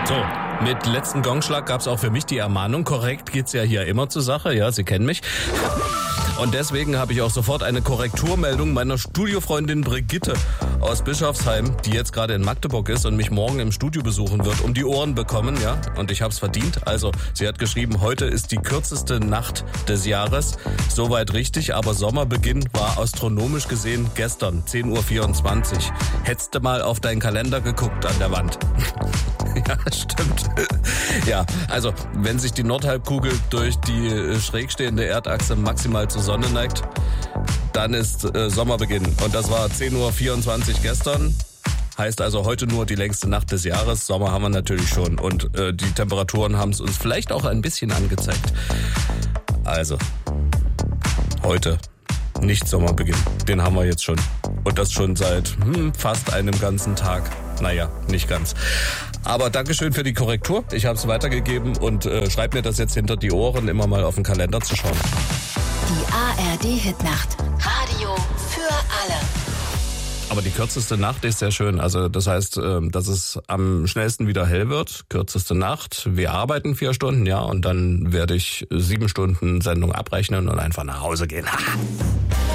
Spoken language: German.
So, mit letzten Gongschlag gab's auch für mich die Ermahnung. Korrekt geht's ja hier immer zur Sache, ja, Sie kennen mich. Und deswegen habe ich auch sofort eine Korrekturmeldung meiner Studiofreundin Brigitte aus Bischofsheim, die jetzt gerade in Magdeburg ist und mich morgen im Studio besuchen wird, um die Ohren bekommen, ja. Und ich habe es verdient. Also, sie hat geschrieben, heute ist die kürzeste Nacht des Jahres. Soweit richtig, aber Sommerbeginn war astronomisch gesehen gestern, 10:24 Uhr. Hättest du mal auf deinen Kalender geguckt an der Wand. Ja, stimmt. Ja, also wenn sich die Nordhalbkugel durch die schräg stehende Erdachse maximal zur Sonne neigt, dann ist Sommerbeginn. Und das war 10:24 Uhr gestern. Heißt also heute nur die längste Nacht des Jahres. Sommer haben wir natürlich schon. Und die Temperaturen haben es uns vielleicht auch ein bisschen angezeigt. Also, heute nicht Sommerbeginn. Den haben wir jetzt schon. Und das schon seit fast einem ganzen Tag. Naja, nicht ganz. Aber Dankeschön für die Korrektur. Ich habe es weitergegeben und schreib mir das jetzt hinter die Ohren, immer mal auf den Kalender zu schauen. Die ARD-Hitnacht. Radio für alle. Aber die kürzeste Nacht ist sehr schön. Also das heißt, dass es am schnellsten wieder hell wird. Kürzeste Nacht. Wir arbeiten 4 Stunden, ja. Und dann werde ich 7 Stunden Sendung abrechnen und einfach nach Hause gehen.